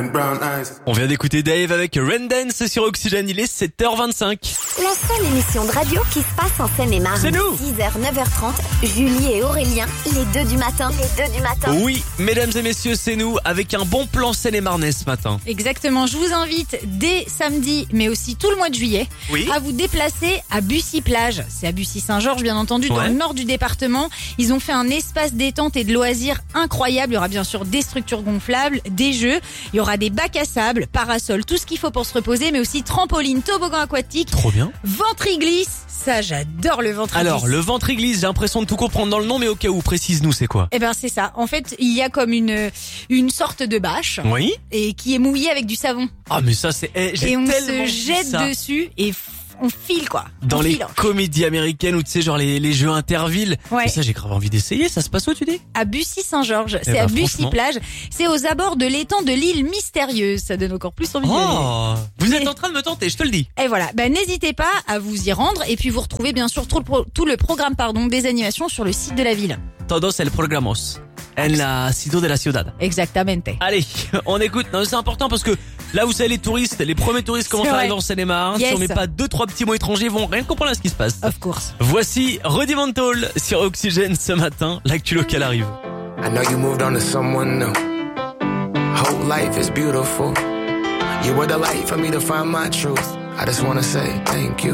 On vient d'écouter Dave avec Rain Dance sur Oxygène, il est 7h25. La seule émission de radio qui se passe en Seine-et-Marne. C'est nous. 6h, 9h30, Julie et Aurélien, les deux du matin. Oui, mesdames et messieurs, c'est nous avec un bon plan Seine-et-Marnais ce matin. Exactement, je vous invite dès samedi, mais aussi tout le mois de juillet, Oui. à vous déplacer à Bussy-Plage. C'est à Bussy-Saint-Georges, bien entendu, dans Ouais. le nord du département. Ils ont fait un espace détente et de loisirs incroyable. Il y aura bien sûr des structures gonflables, des jeux, il y aura des bacs à sable, parasols, tout ce qu'il faut pour se reposer, mais aussi trampoline, toboggan aquatique, Trop bien. ventriglisse. Ça, j'adore le ventriglisse. Alors, le ventriglisse, j'ai l'impression de tout comprendre dans le nom, mais au cas où, précise-nous, c'est quoi? Eh ben c'est ça. En fait, il y a comme une sorte de bâche Oui. et qui est mouillée avec du savon. Ah, mais ça, c'est... j'ai Et on tellement se vu jette ça dessus et on file quoi. dans On les file. comédies américaines ou tu sais, genre les jeux intervilles. Ouais. Et ça, j'ai grave envie d'essayer. Ça se passe où, tu dis? À Bussy-Saint-Georges, c'est ben, à franchement. Bussy-Plage. C'est aux abords de l'étang de l'île mystérieuse. Ça donne encore plus envie d'y aller. Oh, vous êtes en train de me tenter, je te le dis. Et voilà, n'hésitez pas à vous y rendre et puis vous retrouvez bien sûr tout le programme des animations sur le site de la ville. Todos el programos en la ciudad de la ciudad. Exactamente. Allez, on écoute. Non, c'est important parce que là, vous savez, les touristes, les premiers touristes commencent C'est à vrai. arriver en Seine-et-Marne. Yes. Si on met pas 2-3 petits mots étrangers, ils vont rien comprendre à ce qui se passe. Of course. Voici Rudimental sur Oxygène ce matin. L'actu local arrive. I know you moved on to someone new. Whole life is beautiful. You were the light for me to find my truth. I just wanna say thank you.